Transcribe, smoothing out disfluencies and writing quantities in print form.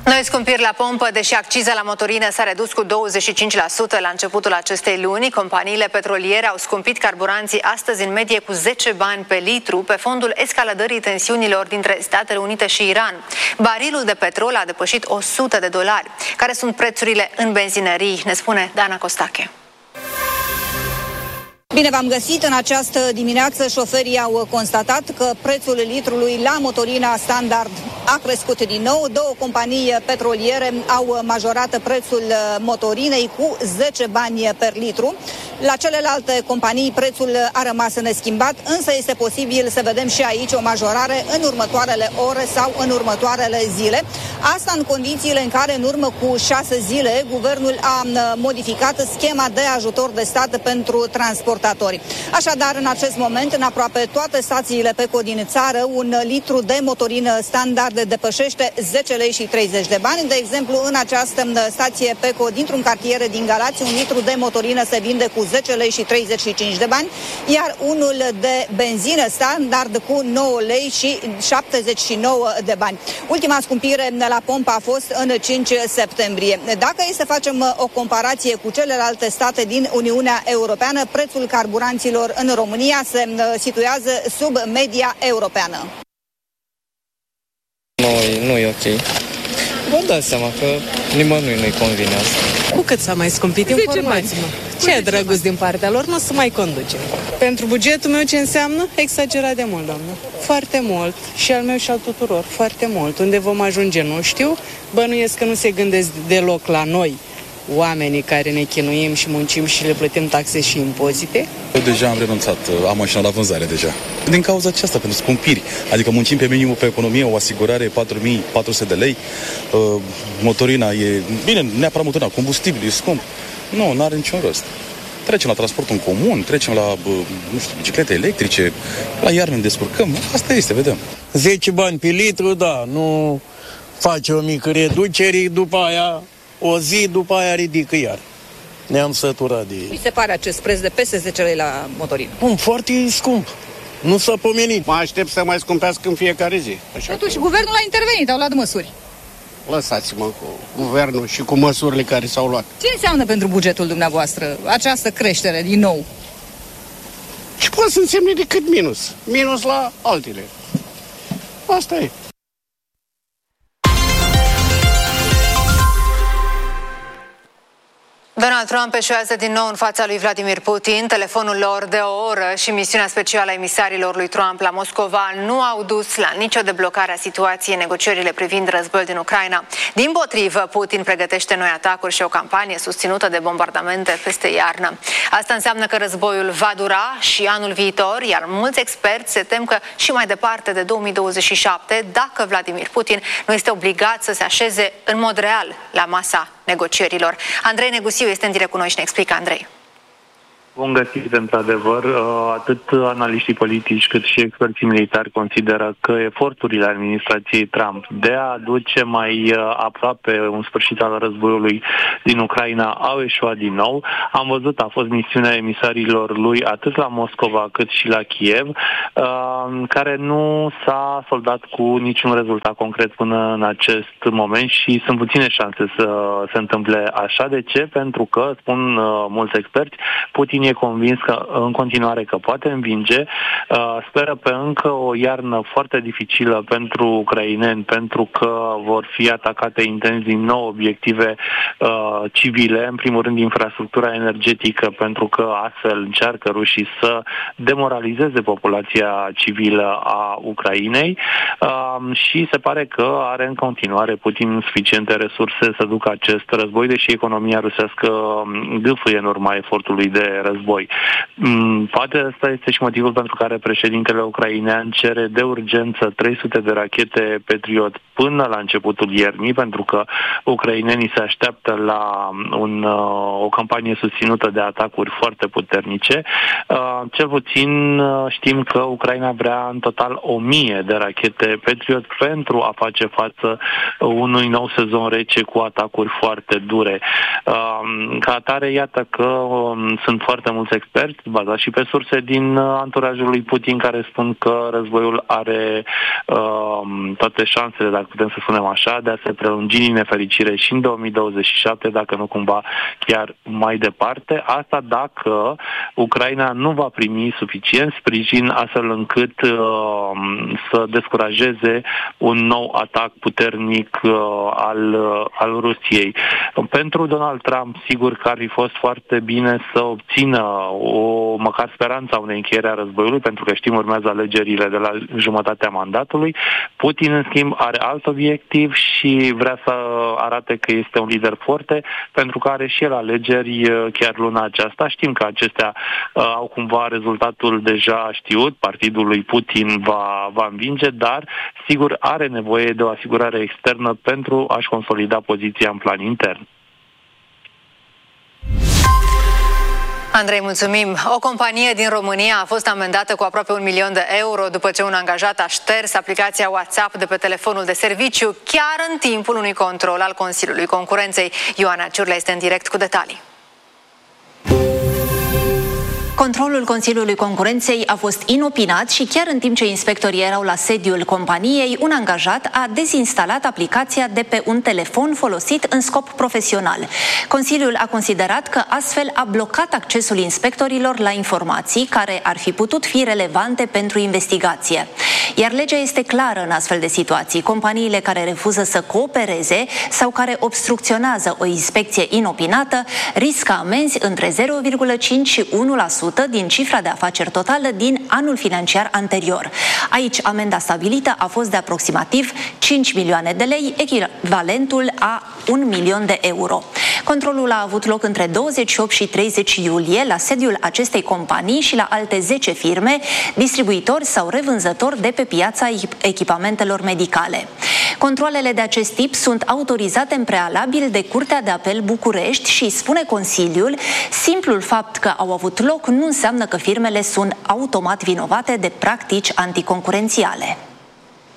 Noi scumpiri la pompă, deși acciza la motorină s-a redus cu 25% la începutul acestei luni, companiile petroliere au scumpit carburanții astăzi în medie cu 10 bani pe litru pe fondul escaladării tensiunilor dintre Statele Unite și Iran. Barilul de petrol a depășit $100. Care sunt prețurile în benzinării? Ne spune Dana Costache. Bine v-am găsit! În această dimineață șoferii au constatat că prețul litrului la motorina standard a crescut din nou. Două companii petroliere au majorat prețul motorinei cu 10 bani per litru. La celelalte companii prețul a rămas neschimbat, însă este posibil să vedem și aici o majorare în următoarele ore sau în următoarele zile. Asta în condițiile în care în urmă cu 6 zile guvernul a modificat schema de ajutor de stat pentru transportatori. Așadar, în acest moment, în aproape toate stațiile PECO din țară, un litru de motorină standard depășește 10 lei și 30 de bani. De exemplu, în această stație PECO dintr-un cartier din Galați, un litru de motorină se vinde cu 10 lei și 35 de bani, iar unul de benzină standard cu 9 lei și 79 de bani. Ultima scumpire la pompă a fost în 5 septembrie. Dacă e să facem o comparație cu celelalte state din Uniunea Europeană, prețul carburanților în România se situează sub media europeană. Nu e ok. Vă dați seama că nimănui nu-i convine asta. Cu cât s-a mai scumpit? Informați-mă. Ce drăguț din partea lor, nu o să mai conduce. Pentru bugetul meu ce înseamnă? Exagerat de mult, doamnă. Foarte mult. Și al meu și al tuturor. Foarte mult. Unde vom ajunge, nu știu. Bănuiesc că nu se gândesc deloc la noi, oamenii care ne chinuim și muncim și le plătim taxe și impozite. Eu deja am renunțat, am mașina la vânzare deja. Din cauza aceasta, pentru scumpiri. Adică muncim pe minimul pe economie, o asigurare 4.400 de lei, motorina e, bine, neapărat motorina, combustibil e scump. Nu are niciun rost. Trecem la transportul în comun, trecem la, nu știu, biciclete electrice, la iarnă ne descurcăm, asta este, vedem. 10 bani pe litru, da, nu face o mică reducere, după aia o zi, după aia ridică iar. Ne-am săturat de ei. Mi se pare acest preț de peste 10 lei la motorină? Foarte scump. Nu s-a pomenit. Mă aștept să mai scumpească în fiecare zi. Așa totuși, guvernul a intervenit, au luat măsuri. Lăsați-mă cu guvernul și cu măsurile care s-au luat. Ce înseamnă pentru bugetul dumneavoastră această creștere din nou? Și poate să însemne decât minus. Minus la altele. Asta e. Donald Trump eșuează din nou în fața lui Vladimir Putin. Telefonul lor de o oră și misiunea specială a emisarilor lui Trump la Moscova nu au dus la nicio deblocare a situației în negocierile privind războiul din Ucraina. Dimpotrivă, Putin pregătește noi atacuri și o campanie susținută de bombardamente peste iarnă. Asta înseamnă că războiul va dura și anul viitor, iar mulți experți se tem că și mai departe de 2027, dacă Vladimir Putin nu este obligat să se așeze în mod real la masa negocierilor. Andrei Negusiu este în direct cu noi și ne explică, Andrei. Bun găsit, într-adevăr, atât analiștii politici cât și experții militari consideră că eforturile administrației Trump de a aduce mai aproape un sfârșit al războiului din Ucraina au eșuat din nou. Am văzut, a fost misiunea emisarilor lui atât la Moscova cât și la Kiev, care nu s-a soldat cu niciun rezultat concret până în acest moment și sunt puține șanse să se întâmple așa. De ce? Pentru că, spun mulți experți, Putin e convins că în continuare că poate învinge, speră pe încă o iarnă foarte dificilă pentru ucraineni, pentru că vor fi atacate intens din nou obiective civile, în primul rând infrastructura energetică, pentru că astfel încearcă rușii să demoralizeze populația civilă a Ucrainei și se pare că are în continuare Putin suficiente resurse să ducă acest război, deși economia rusească gâfâie în urma efortului de război. Poate ăsta este și motivul pentru care președintele ucrainean cere de urgență 300 de rachete Patriot până la începutul iernii, pentru că ucrainenii se așteaptă la o campanie susținută de atacuri foarte puternice. Cel puțin știm că Ucraina vrea în total 1000 de rachete Patriot pentru a face față unui nou sezon rece cu atacuri foarte dure. Ca atare, iată că sunt foarte mulți experți, bazați și pe surse din anturajul lui Putin, care spun că războiul are toate șansele, dacă dacă putem să spunem așa, de a se prelungi din nefericire și în 2027, dacă nu cumva chiar mai departe. Asta dacă Ucraina nu va primi suficient sprijin astfel încât să descurajeze un nou atac puternic al Rusiei. Pentru Donald Trump, sigur că ar fi fost foarte bine să obțină măcar speranța unei încheiere a războiului, pentru că știm, urmează alegerile de la jumătatea mandatului. Putin, în schimb, are alt obiectiv și vrea să arate că este un lider forte, pentru că are și el alegeri chiar luna aceasta. Știm că acestea au cumva rezultatul deja știut, partidul lui Putin va învinge, dar sigur are nevoie de o asigurare externă pentru a-și consolida poziția în plan intern. Andrei, mulțumim. O companie din România a fost amendată cu aproape 1 milion de euro după ce un angajat a șters aplicația WhatsApp de pe telefonul de serviciu chiar în timpul unui control al Consiliului Concurenței. Ioana Ciurlea este în direct cu detalii. Controlul Consiliului Concurenței a fost inopinat și chiar în timp ce inspectorii erau la sediul companiei, un angajat a dezinstalat aplicația de pe un telefon folosit în scop profesional. Consiliul a considerat că astfel a blocat accesul inspectorilor la informații care ar fi putut fi relevante pentru investigație. Iar legea este clară în astfel de situații. Companiile care refuză să coopereze sau care obstrucționează o inspecție inopinată riscă amenzi între 0,5 și 1% din cifra de afaceri totală din anul financiar anterior. Aici, amenda stabilită a fost de aproximativ 5 milioane de lei, echivalentul a 1 milion de euro. Controlul a avut loc între 28 și 30 iulie la sediul acestei companii și la alte 10 firme, distribuitori sau revânzători de pe piața echipamentelor medicale. Controalele de acest tip sunt autorizate în prealabil de Curtea de Apel București și, spune Consiliul, simplul fapt că au avut loc nu înseamnă că firmele sunt automat vinovate de practici anticoncurențiale.